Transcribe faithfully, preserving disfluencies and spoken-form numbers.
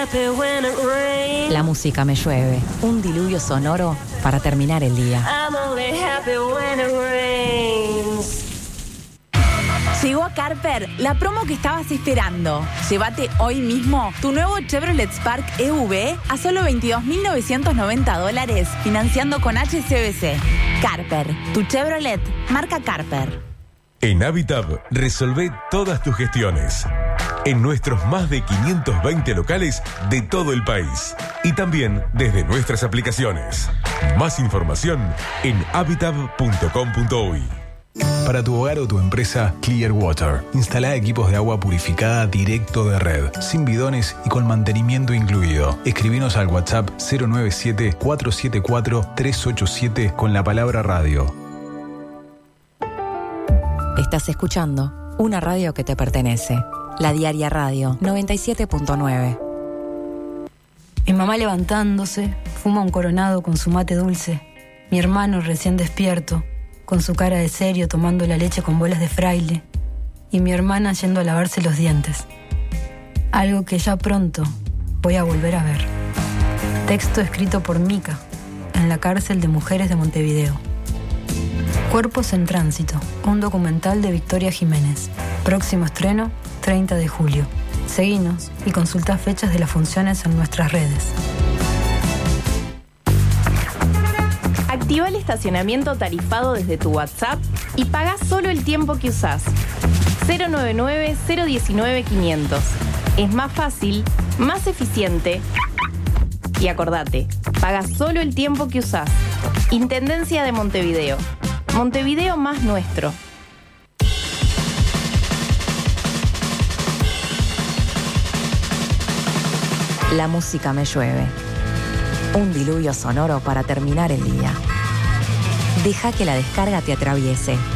La música me llueve, un diluvio sonoro para terminar el día. Llegó a Carper la promo que estabas esperando. Llévate hoy mismo tu nuevo Chevrolet Spark E V a solo veintidós mil novecientos noventa dólares, financiando con H S B C. Carper, tu Chevrolet, marca Carper. En Habitab resolvé todas tus gestiones. En nuestros más de quinientos veinte locales de todo el país. Y también desde nuestras aplicaciones. Más información en habitab punto com punto uy. Para tu hogar o tu empresa, Clear Water. Instalá equipos de agua purificada directo de red, sin bidones y con mantenimiento incluido. Escribinos al WhatsApp cero nueve siete, cuatro siete cuatro, tres ocho siete con la palabra radio. Estás escuchando una radio que te pertenece. La Diaria Radio noventa y siete punto nueve. Mi mamá levantándose, fuma un coronado con su mate dulce. Mi hermano recién despierto, con su cara de serio tomando la leche con bolas de fraile. Y mi hermana yendo a lavarse los dientes. Algo que ya pronto voy a volver a ver. Texto escrito por Mica, en la cárcel de mujeres de Montevideo. Cuerpos en tránsito, un documental de Victoria Jiménez. Próximo estreno, treinta de julio. Seguinos y consulta fechas de las funciones en nuestras redes. Activa el estacionamiento tarifado desde tu WhatsApp y paga solo el tiempo que usás. cero nueve nueve, cero uno nueve, quinientos. Es más fácil, más eficiente. Y acordate, paga solo el tiempo que usás. Intendencia de Montevideo. Montevideo más nuestro. La música me llueve. Un diluvio sonoro para terminar el día. Deja que la descarga te atraviese.